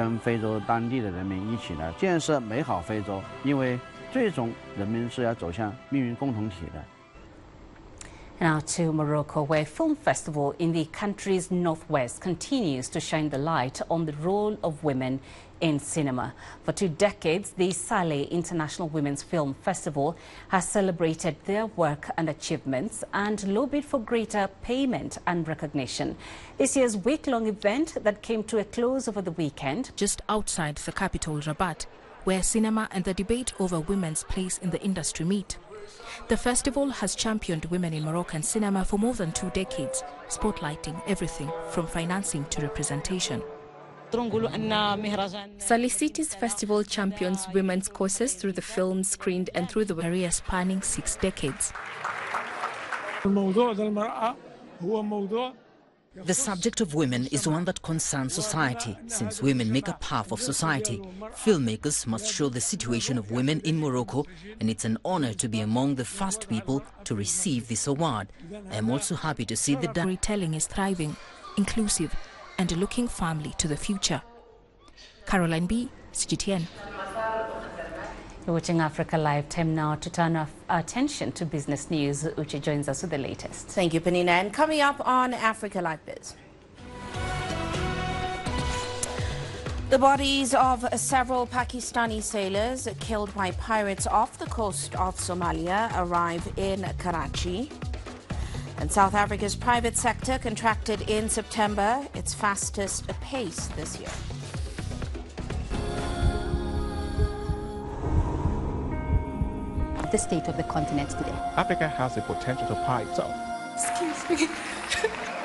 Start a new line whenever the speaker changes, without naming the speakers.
跟非洲当地的人民一起来建设美好非洲，因为最终人民是要走向命运共同体的。
Now to Morocco, where film festival in the country's northwest continues to shine the light on the role of women in cinema. For 2 decades, the Saleh International Women's Film Festival has celebrated their work and achievements and lobbied for greater payment and recognition. This year's week-long event that came to a close over the weekend,
just outside the capital, Rabat, where cinema and the debate over women's place in the industry meet. The festival has championed women in Moroccan cinema for more than 2 decades, spotlighting everything from financing to representation.
Saleh City's festival champions women's causes through the films screened and through the
career spanning 6 decades.
The subject of women is one that concerns society. Since women make up half of society, filmmakers must show the situation of women in Morocco, and it's an honor to be among the first people to receive this award. I am also happy to see the
storytelling is thriving, inclusive, and looking firmly to the future. Caroline B, CGTN.
You're watching Africa Live. Time now to turn our attention to business news. Uche joins us with the latest.
Thank you, Penina. And coming up on Africa Live Biz. The bodies of several Pakistani sailors killed by pirates off the coast of Somalia arrive in Karachi. And South Africa's private sector contracted in September, its fastest pace this year.
The state of the continent today.
Africa has the potential to power itself.
Excuse me.